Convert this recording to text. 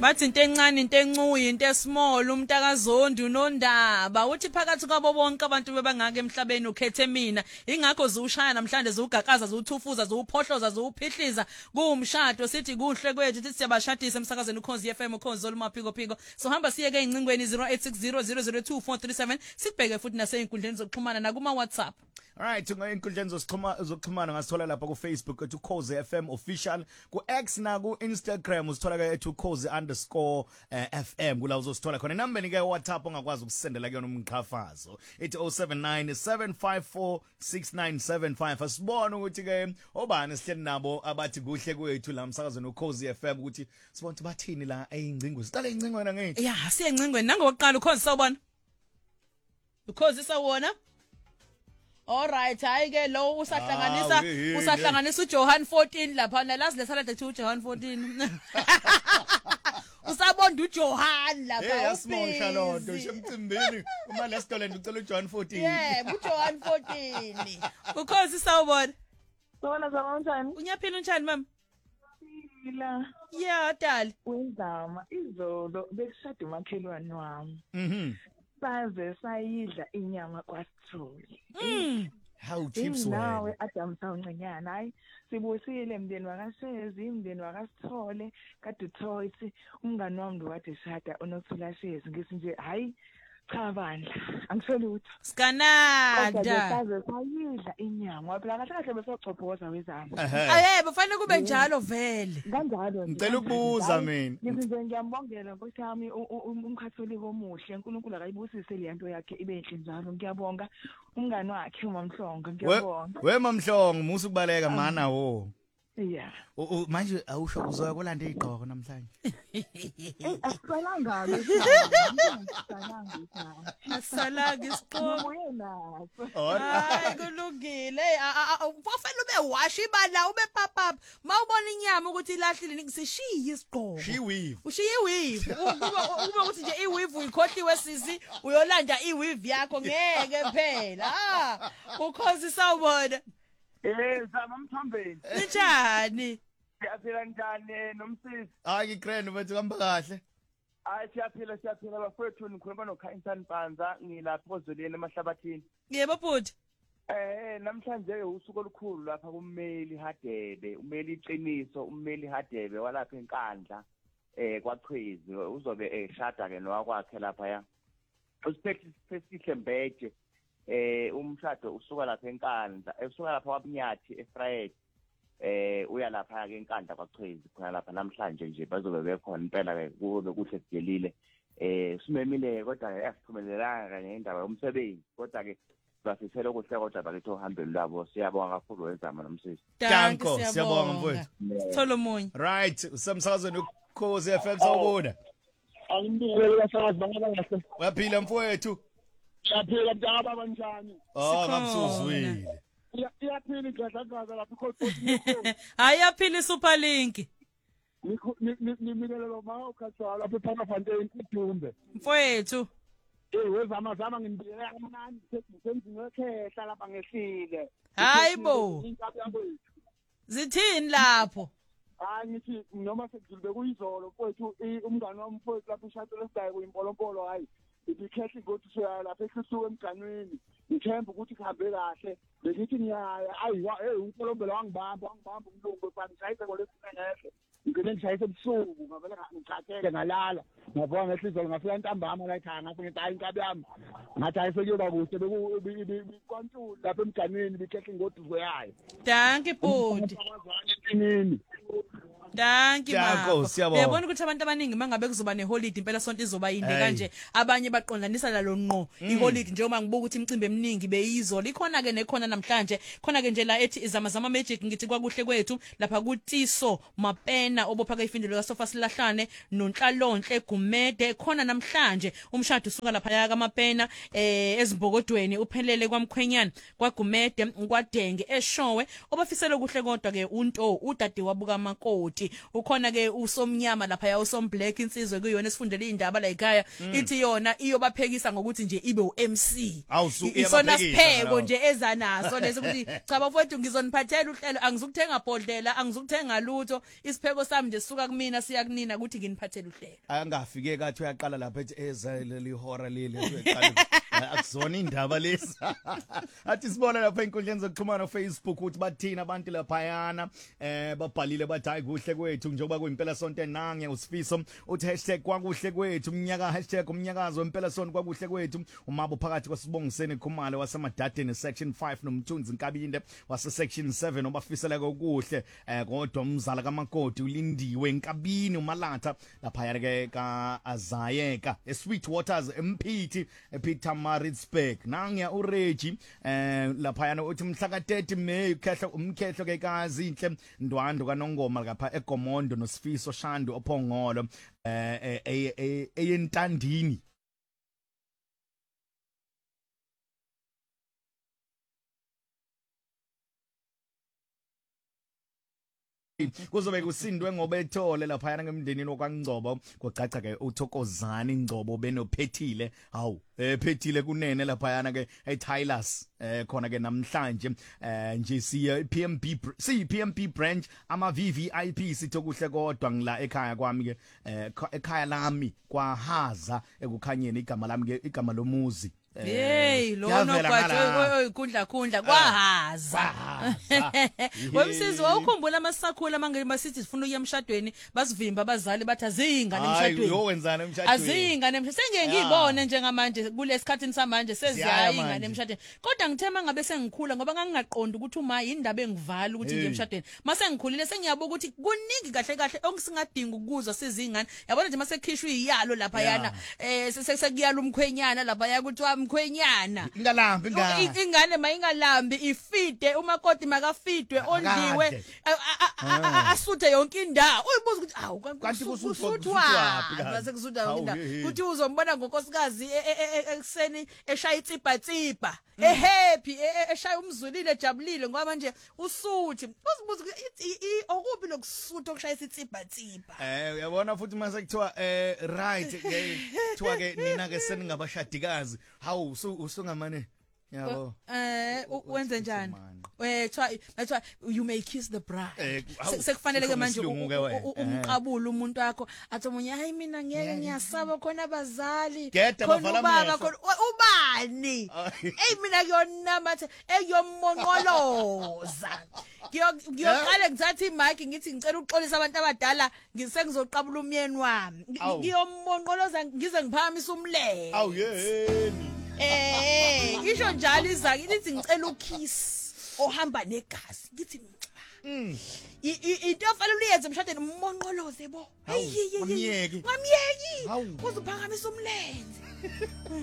Bathi into encane into encuyi into esmall umntakazondi unondaba uthi phakathi kwabo bonke abantu bebangaka emhlabeni ukhethe mina ingakho ziushaya namhlanje ziugagaza ziuthufuza ziuphohloza ziuphihliza kuumshado sithi kuhle kwethu sithi siyabashadisa emsakazweni uKhozi FM uKhozi olumaphiko phiko so hamba siyeke incingweni 0860002437 sibheke futhi nasey'nkundleni zokuxhumana nakuma WhatsApp. Alright, ungainkundleni zokuxhumana ngasithola lapha ku Facebook ethi Ukhozi FM official, ku X na ku Instagram usithola ke ethi Ukhozi_FM kula uzosithola khona. Inamba ke WhatsApp ongakwazi ukusendela kuyona umqhafazo ethi 0797546975. Asibone ukuthi ke obani sihleli nabo abathi kuhle kwethu la msakazweni uKhozi FM ukuthi sibone bathini la eyingcingo. Siqale ingcingweni ngithi. Yeah, siyengcingweni nangokuqala uKhozi sawubona. Ukhozi sawona. Alright, hayi ke lo usahlanganisa uJohan 14 lapha nalazi lesalade ethi uJohan 14. Usabonda uJohan lapha. Yasimosha lonto shemcimbini uma lesitoleni ucela uJohan 14. Yeah, uJohan 14. Ukhozi sawubona. Sona zamanjani? Unyaphila unjani mama? Phila. Yeah, dali. Wenzama izolo bekushada umakhelwane wami. Saze sayidla inyama kwaSithole. How chips were. Nawe Adam Sawuncinyana hayi sibusile mndeni wakashezi imndeni wakaSithole kade Thoyisi umngani wami ndo wathi shada unothula shezi ngisi nje hayi cha bandla angisho lutho Skanada saze sayidla inyama phela kahle kahle besocophoza wezami ayebo fanele kube njalo vele kanjalo ngicela ukubuza mina ngize ngiyambongela Nkosi yami umkhatholika omuhle uNkulunkulu akayibusise le nto yakhe ibe enhle njalo ngiyabonga umngani wakhe uMamhlongo ngiyabonga we Mamhlongo musu kubaleka mana wo yeah manje awusho uzoya kolanda igqoko namhlanje asalanga asalanga isiqoko hayi kulungile ufafela ube wash ibala ube papapa mawubona inyama ukuthi ilahlile ngisishiye isiqoko ushiye iweave ube ukuthi nje iweave uyikhohliwe sisi uyolanda iweave yakho ngeke phela Ukhozi sawubona Zama Mthambeni. Njani? Siyaphila njani nomsisi? Hayi grand wethu hamba kahle. Hayi siyaphila bafowethu nikhuluma noKhainsan Panza ngilapha kozoleni emahlabathini. Yebo bhuti. Namhlanje usuku olukhulu lapha kuMeli Hadebe, uMeli Iqiniso, uMeli Hadebe walapha eNkandla kwaChwezi uzobe eshada ke nowakwakhe lapha ya. Usiphethe Sihle Mbeje. Umshado usuka lapha eNkandla usuka lapha kwaBunyathi eFriday uya lapha ke eNkandla kwaChwezi khona lapha namhlanje nje bazobe bekhona impela ke kube kuhle sigelile simemile kodwa asiphumelelanga kanye indaba yomsebenzi kodwa ke basithele kuhle kodwa bakithi ohambeni lwabo siyabonga kakhulu wenzama nomsisi Danko siyabonga mfowethu Solomon right usemsakazweni uKhozi FM sawubona angibingelela abasazi bangabangahle waphila mfowethu Siyaphila mntaka baba njani? Ngamsuzwile. Iyaphila igladlagaza lapha ekhosini. Hayi yaphila iSuperlink. Nimikelelo ma ukhathala lapha ePhanafontein iDumbe. Mfowethu. Wezama ngibiyela kamnandi senzini wekhehla lapha ngehlile. Hayibo. Zithini lapho? Hayi ngithi noma sekudlule kuyizolo mfowethu umngani wami mfowethu lapha ushado lesigayi kuyimpolompolo hayi. Ibikhehla ukuthi soya lapha ekhisuke emganweni ngithemba ukuthi kuhambe kahle belithi ngiyaya ayiwa umpolombelo wangibamba umlungu bani shayise kolesine ngehle ngene ngishayise ebusuku ngavele ngicakele ngalala ngabona ngehlizolo ngafika ntambama la ekhaya ngathi ngithi hayi inkabi yami ngathi ayisekuyoba kuhle bekukontula lapha emganweni bikhehla ngoduzo yayo Danke bhuti Danki mama. Uyabona ukuthi abantu abaningi mangabe kuzoba neholiday impela sonto izoba yinde kanje abanye baqondanisa lalo ngqo iholiday njengoba ngibuka ukuthi imicimbi eminingi beyizolo ikhona ke nekhona namhlanje khona ke nje la ethi zama magic ngithi kwakuhle kwethu lapha kuTiso Mapena obopha ke ifindelo kaSofa Silahlane noNhlalonhle Gumede khona namhlanje umshado usuka lapha ya kaMapena ezimbokodweni uphelele kwaMkhwenyana kwaGumede kwaDenge eShowe obafisela kuhle kodwa ke unto udade wabuka Makoti community ukhona ke usomnyama lapha ya usomblack insizwe kuyona esifundele indaba la ekhaya ithi yona iyobaphekisa ngokuthi nje ibe uMC isona sipheko nje ezanaso leso ukuthi cha bafowethu ngizoniphathela uhlelo angizukuthenga bhodlela angizukuthenga lutho isipheko sami nje sisuka kumina siya kunina ukuthi nginiphathele uhlelo angafike kathi uyaqala lapha ethi ezaleli hora leli eqala akuzona indaba lesi athi sibona lapha inkundleni zokuxhumana Facebook ukuthi bathina abantu lapha yana babhalile bathi hayi kuhle kwethu njengoba kuyimpela sonto nange usifiso uthi #kwakuhle kwethu umnyakazo wempela sonto kwakuhle kwethu umabo phakathi kwasibongiseni Khumalo wasemadadeni section 5 nomthunzi Nkabinde wase section 7 obafisela kokuhle kodwa umzala kaMakoti ulindiwe Nkabini uMalatha lapha ke ka Azayeka eSweet Waters Mpithi ePeter Maritzburg nangiya uReggie lapha yana uthi mhla ka30 May umkhehlo ke kazinhle Ndwando kaNongoma lapha eGomondo noSifiso Shando ophongolo eyentandini kuzobe kusindwe ngoba ethole lapha yana ngemndenini okwaNgcobo kocaca ke uThokozani Ngcobo benophethile hawu phethile kunene lapha yana ke eTylers khona ke namhlanje nje siya PMP branch ama VVIP sithokuhle kodwa ngila ekhaya kwami ke ekhaya lami kwahaza ekukhanyeni igama lami ke igama lomuzi hey lona kwathi ikundla kwahaza wemsizi wawukhumbula amasakhula manje basithi sifuna ukuya emshadweni basivimba abazali bathi azingane emshadweni hayi uyowenzana emshadweni azingane emshadweni sengeke ngibone njengamanje kulesikhathini samanje seziyayi ingane emshadweni kodwa ngithema ngabe sengikhula ngoba ngangingaqondi ukuthi uma indaba engivala ukuthi nje emshadweni mase ngikhulile sengiyabuka ukuthi kuningi kahle kahle ongisingadinga ukuzwa sizingane yabona nje mase khishwe iyalo lapha yana sekuyala umkhwenyana lapha yakuthi mkhwenyana ingalambi ingane mayingalambi ifide umakoti makafidwe ondliwe asuthe yonke indawo uyibuza ukuthi awu kanti kusuthwa base kusutha yonke indawo kuthi uzombona ngonkosikazi ekseni eshaya itsibhatsibha happy eshaya umzulile ejabulile ngoba manje usuthi uzibuza okuphi lokusutha okushaya isitsibhatsibha uyabona futhi mase kuthiwa right ke kuthiwa ke nina ke seningabashadikazi hawu usungamane yabo wenze njani kuthiwa you may kiss the bride sekufanele ke manje umqabula umuntu wakho athi omunye hayi mina ngeke ngiyasaba khona abazali khona ubaba khona ubani hey mina kuyonama eyomonqoloza ngiyoqala ngithatha imic ngithi ngicela ukuxolisa abantu abadala ngisengizoqabula umyeni wami ngiyomonqoloza ngize ngiphakamisa umlele awu yeni ngisho njalo izaki lithi ngicela ukiss ohamba negazi ngithi into ofanele uyenze emshadweni umonqoloze bo ngamyeki uzuphakamisa umlenze